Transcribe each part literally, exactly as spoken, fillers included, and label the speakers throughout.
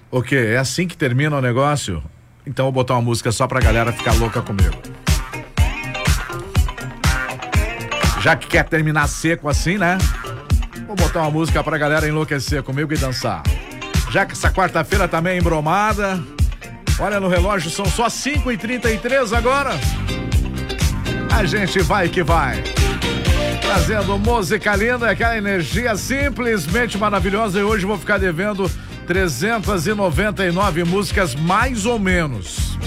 Speaker 1: O quê? É assim que termina o negócio? Então eu vou botar uma música só pra galera ficar louca comigo. Já que quer terminar seco assim, né? Vou botar uma música pra galera enlouquecer comigo e dançar. Já que essa quarta-feira tá meio embromada, olha no relógio, são só cinco e trinta e três agora. A gente vai que vai. Trazendo música linda, aquela energia simplesmente maravilhosa. E hoje vou ficar devendo trezentas e noventa e nove músicas, mais ou menos.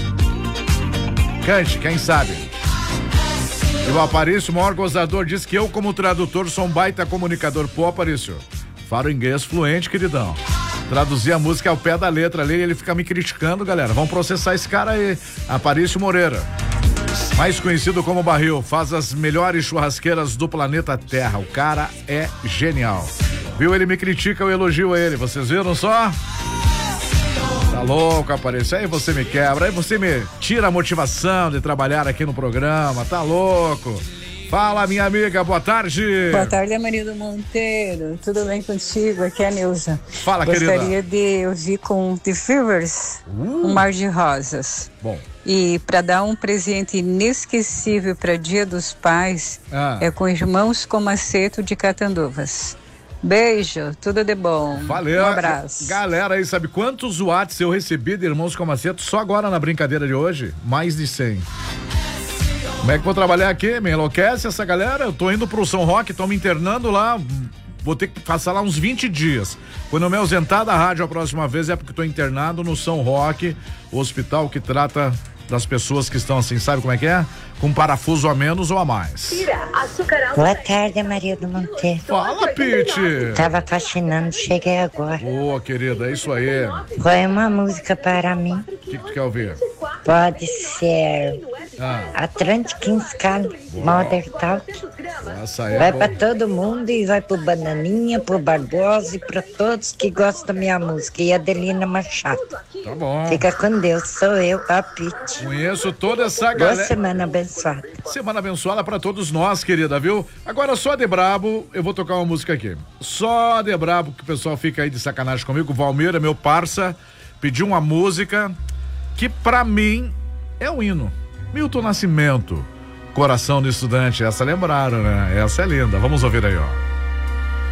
Speaker 1: Cante, quem sabe? E o Aparício, o maior gozador, diz que eu, como tradutor, sou um baita comunicador. Pô, Aparício, falo inglês fluente, queridão. Traduzir a música ao pé da letra ali, ele fica me criticando, galera. Vamos processar esse cara aí, Aparício Moreira. Mais conhecido como Barril, faz as melhores churrasqueiras do planeta Terra. O cara é genial. Viu? Ele me critica, eu elogio ele. Vocês viram só? Tá louco, Aparício. Aí você me quebra, aí você me tira a motivação de trabalhar aqui no programa. Tá louco? Fala, minha amiga, boa tarde.
Speaker 2: Boa tarde, Amarildo Monteiro. Tudo bem contigo? Aqui é a Neuza.
Speaker 1: Fala, querida.
Speaker 2: Gostaria de ouvir com The Fevers, uh. Um Mar de Rosas.
Speaker 1: Bom.
Speaker 2: E para dar um presente inesquecível para Dia dos Pais, ah. é com Irmãos Comaceto de Catanduvas. Beijo, tudo de bom.
Speaker 1: Valeu.
Speaker 2: Um abraço.
Speaker 1: Galera aí, sabe quantos watts eu recebi de Irmãos Comaceto só agora na brincadeira de hoje? Mais de cem. Como é que vou trabalhar aqui? Me enlouquece essa galera? Eu tô indo pro São Roque, tô me internando lá, vou ter que passar lá uns vinte dias. Quando eu me ausentar da rádio a próxima vez é porque tô internado no São Roque, o hospital que trata das pessoas que estão assim, sabe como é que é? Com parafuso a menos ou a mais.
Speaker 3: Boa tarde, Amarildo Monteiro.
Speaker 1: Fala, Pete.
Speaker 3: Tava faxinando, cheguei agora.
Speaker 1: Boa, querida, é isso aí.
Speaker 3: Qual é uma música para mim?
Speaker 1: O que, que tu quer ouvir?
Speaker 3: Pode ser
Speaker 1: ah.
Speaker 3: Atlantic Sky, Mother Talk.
Speaker 1: Essa é
Speaker 3: vai
Speaker 1: bom.
Speaker 3: Pra todo mundo e vai pro Bananinha, pro Barbosa e pra todos que gostam da minha música. E a Adelina Machado.
Speaker 1: Tá bom.
Speaker 3: Fica com Deus, sou eu, a Pete.
Speaker 1: Conheço toda essa galera.
Speaker 3: Boa semana abençoada.
Speaker 1: Semana abençoada pra todos nós, querida, viu? Agora só de brabo, eu vou tocar uma música aqui. Só de brabo, que o pessoal fica aí de sacanagem comigo. O Valmir é meu parça, pediu uma música que pra mim é um hino. Milton Nascimento, Coração do Estudante. Essa lembraram, né? Essa é linda. Vamos ouvir aí, ó.